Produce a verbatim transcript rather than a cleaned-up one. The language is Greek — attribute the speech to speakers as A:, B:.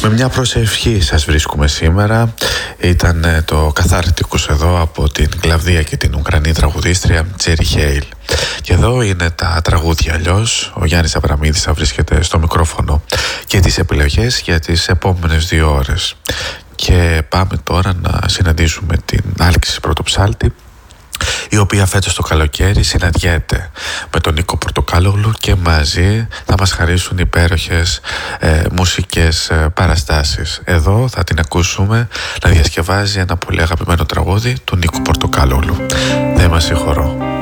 A: Με μια προσευχή σας βρίσκουμε σήμερα. Ήταν το Καθάρτικους εδώ από την Κλαβδία και την Ουκρανή τραγουδίστρια Τζέρι Χέιλ. Και εδώ είναι τα τραγούδια αλλιώς. Ο Γιάννης Αβραμίδης θα βρίσκεται στο μικρόφωνο και τις επιλογές για τις επόμενες δύο ώρες. Και πάμε τώρα να συναντήσουμε την Άλξη Πρωτοψάλτη, η οποία φέτος το καλοκαίρι συναντιέται με τον Νίκο Πορτοκάλογλου και μαζί θα μας χαρίσουν υπέροχες ε, μουσικές ε, παραστάσεις. Εδώ θα την ακούσουμε να διασκευάζει ένα πολύ αγαπημένο τραγούδι του Νίκου Πορτοκάλογλου. Δεν μας συγχωρώ.